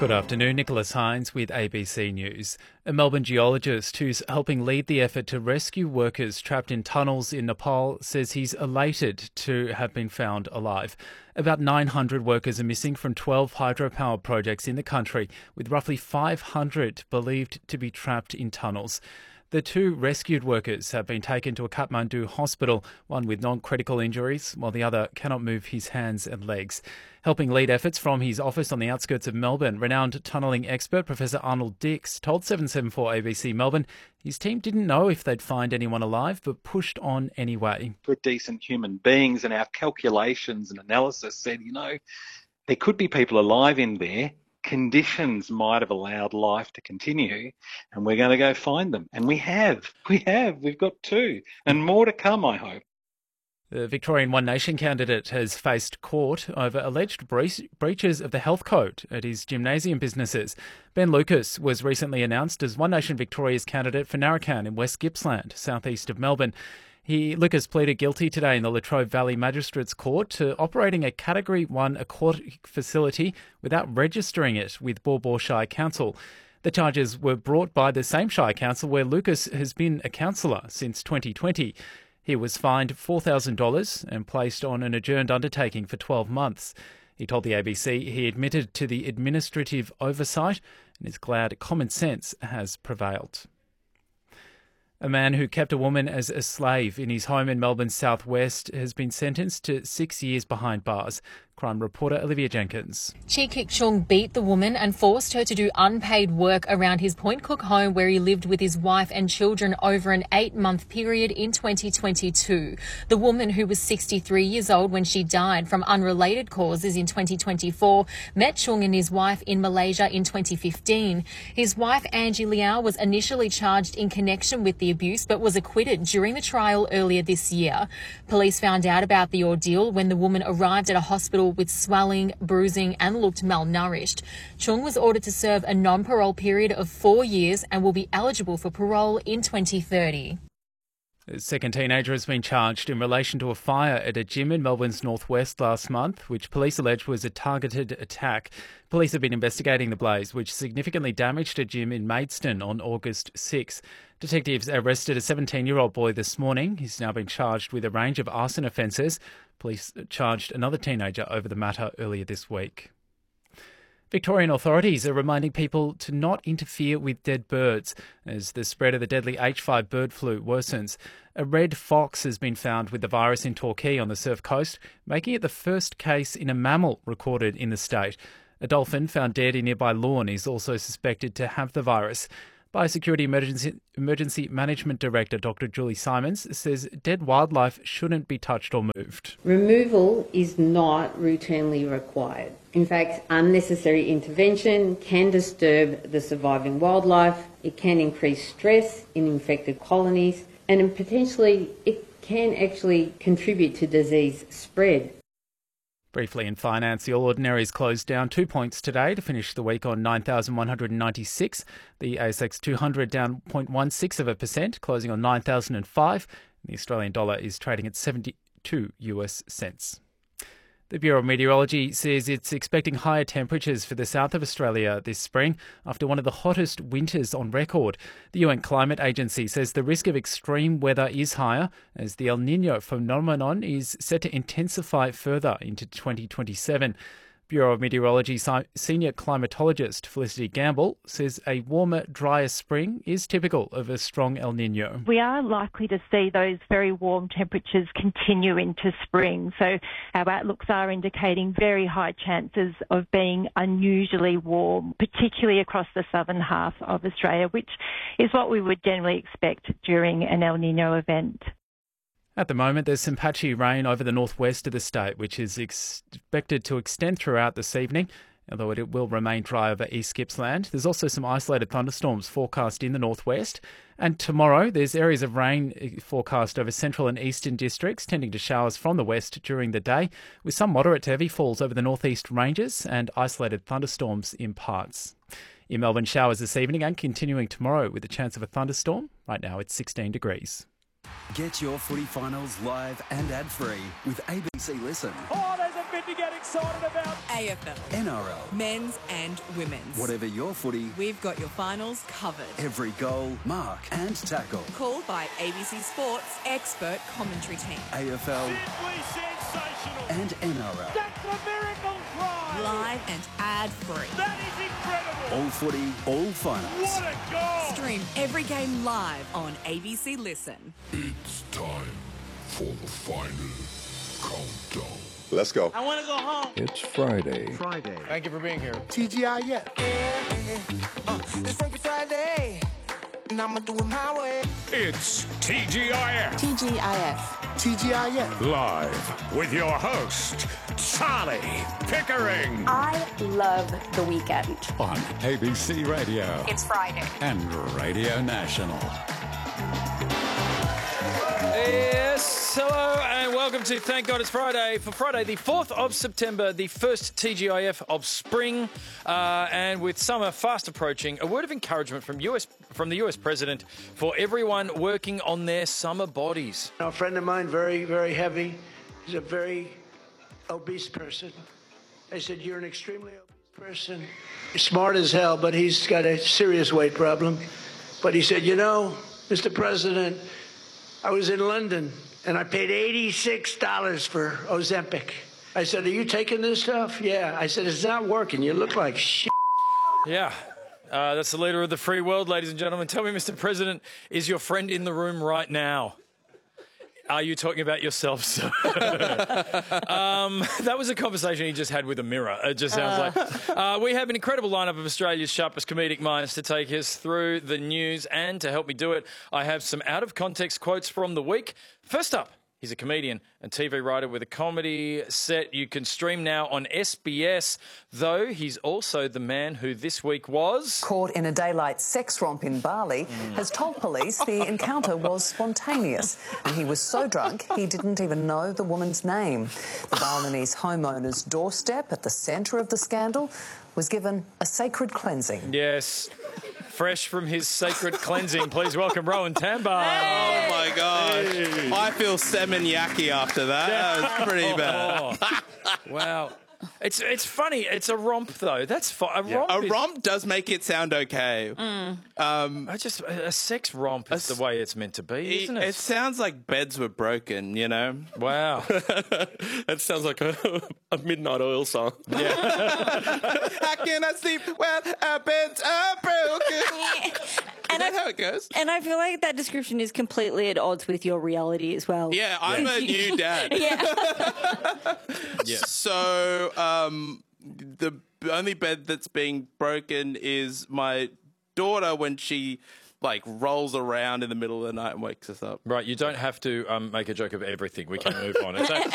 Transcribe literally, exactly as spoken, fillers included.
Good afternoon, Nicholas Hines with A B C News. A Melbourne geologist who's helping lead the effort to rescue workers trapped in tunnels in Nepal says he's elated to have been found alive. About nine hundred workers are missing from twelve hydropower projects in the country, with roughly five hundred believed to be trapped in tunnels. The two rescued workers have been taken to a Kathmandu hospital, one with non-critical injuries, while the other cannot move his hands and legs. Helping lead efforts from his office on the outskirts of Melbourne, renowned tunnelling expert Professor Arnold Dix told seven seven four A B C Melbourne his team didn't know if they'd find anyone alive, but pushed on anyway. We're decent human beings, and our calculations and analysis said, you know, there could be people alive in there. Conditions might have allowed life to continue, and we're going to go find them. And we have. We have. We've got two. And more to come, I hope. The Victorian One Nation candidate has faced court over alleged bre- breaches of the health code at his gymnasium businesses. Ben Lucas was recently announced as One Nation Victoria's candidate for Narrabeen in West Gippsland, southeast of Melbourne. He, Lucas pleaded guilty today in the Latrobe Valley Magistrates Court to operating a Category one aquatic facility without registering it with Baw Baw Shire Council. The charges were brought by the same Shire Council where Lucas has been a councillor since twenty twenty. He was fined four thousand dollars and placed on an adjourned undertaking for twelve months. He told the A B C he admitted to the administrative oversight and is glad common sense has prevailed. A man who kept a woman as a slave in his home in Melbourne's southwest has been sentenced to six years behind bars. Crime reporter Olivia Jenkins. Chi Kik Chung beat the woman and forced her to do unpaid work around his Point Cook home where he lived with his wife and children over an eight-month period in twenty twenty-two. The woman, who was sixty-three years old when she died from unrelated causes in twenty twenty-four, met Chung and his wife in Malaysia in twenty fifteen. His wife, Angie Liao, was initially charged in connection with the abuse but was acquitted during the trial earlier this year. Police found out about the ordeal when the woman arrived at a hospital with swelling, bruising and looked malnourished. Chung was ordered to serve a non-parole period of four years and will be eligible for parole in twenty thirty. A second teenager has been charged in relation to a fire at a gym in Melbourne's northwest last month, which police allege was a targeted attack. Police have been investigating the blaze, which significantly damaged a gym in Maidstone on August sixth. Detectives arrested a seventeen-year-old boy this morning. He's now been charged with a range of arson offences. Police charged another teenager over the matter earlier this week. Victorian authorities are reminding people to not interfere with dead birds as the spread of the deadly H five bird flu worsens. A red fox has been found with the virus in Torquay on the Surf Coast, making it the first case in a mammal recorded in the state. A dolphin found dead in nearby Lorne is also suspected to have the virus. Biosecurity Emergency, Emergency Management Director Doctor Julie Simons says dead wildlife shouldn't be touched or moved. Removal is not routinely required. In fact, unnecessary intervention can disturb the surviving wildlife, it can increase stress in infected colonies, and potentially it can actually contribute to disease spread. Briefly in finance, the All Ordinaries closed down two points today to finish the week on nine thousand one hundred ninety-six. The A S X two hundred down zero point one six of a percent, closing on nine thousand five. The Australian dollar is trading at seventy-two US cents. The Bureau of Meteorology says it's expecting higher temperatures for the south of Australia this spring after one of the hottest winters on record. The U N Climate Agency says the risk of extreme weather is higher as the El Niño phenomenon is set to intensify further into twenty twenty-seven. Bureau of Meteorology senior climatologist Felicity Gamble says a warmer, drier spring is typical of a strong El Niño. We are likely to see those very warm temperatures continue into spring. So our outlooks are indicating very high chances of being unusually warm, particularly across the southern half of Australia, which is what we would generally expect during an El Niño event. At the moment, there's some patchy rain over the northwest of the state, which is expected to extend throughout this evening, although it will remain dry over East Gippsland. There's also some isolated thunderstorms forecast in the northwest. And tomorrow, there's areas of rain forecast over central and eastern districts, tending to showers from the west during the day, with some moderate to heavy falls over the northeast ranges and isolated thunderstorms in parts. In Melbourne, showers this evening and continuing tomorrow with a chance of a thunderstorm. Right now, it's sixteen degrees. Get your footy finals live and ad-free with A B C Listen. Oh, there's a big something to get excited about. A F L, N R L, men's and women's. whatever your footy, We've got your finals covered. every goal, mark and tackle. Called by A B C Sports expert commentary team. A F L Simply sensational. and N R L. That's a miracle try. Live and ad-free. That is incredible. All footy, all finals. What a goal. Stream every game live on A B C Listen. It's time for the final countdown. Let's go. I want to go home. It's Friday. Friday. Thank you for being here. T G I F. It's Freaky Friday, and I'ma do it my way. It's T G I F T G I F. T G I F. live with your host, Charlie Pickering, I love the weekend. on A B C Radio It's Friday. and Radio National. Yes, hello and welcome to Thank God It's Friday. For Friday, the fourth of September, the first T G I F of spring, uh, and with summer fast approaching, a word of encouragement from U S from the U S President for everyone working on their summer bodies. A friend of mine, very, very heavy. He's a very obese person. I said, you're an extremely obese person. You're smart as hell, but he's got a serious weight problem. But he said, you know, Mister President, I was in London and I paid eighty-six dollars for Ozempic. I said, are you taking this stuff? Yeah. I said, it's not working. You look like shit. Yeah. Uh, that's the leader of the free world, ladies and gentlemen. Tell me, Mister President, is your friend in the room right now? Are you talking about yourself, sir? um, that was a conversation he just had with a mirror. It just sounds like. Uh, we have an incredible lineup of Australia's sharpest comedic minds to take us through the news, and to help me do it, I have some out-of-context quotes from the week. First up, he's a comedian and T V writer with a comedy set you can stream now on S B S, though he's also the man who this week was... caught in a daylight sex romp in Bali, has told police the encounter was spontaneous and he was so drunk he didn't even know the woman's name. The Balinese homeowner's doorstep at the centre of the scandal was given a sacred cleansing. Yes. Fresh from his sacred cleansing, please welcome Rowan Tambar. Oh, my gosh. Hey. I feel seminyaky after that. That was pretty bad. Oh, wow. It's it's funny. It's a romp, though. That's fine. A, Yeah. romp, a is, romp does make it sound okay. Mm. Um, I just a sex romp is the way it's meant to be, isn't it? It sounds like beds were broken, you know? Wow. That sounds like a, a Midnight Oil song. Yeah. How can I sleep when our beds are broken? Is that how it goes? And I feel like that description is completely at odds with your reality as well. Yeah, I'm a new dad. Yeah. Yeah. So um, the only bed that's being broken is my daughter when she like rolls around in the middle of the night and wakes us up. Right, you don't have to um, make a joke of everything. We can move on. It's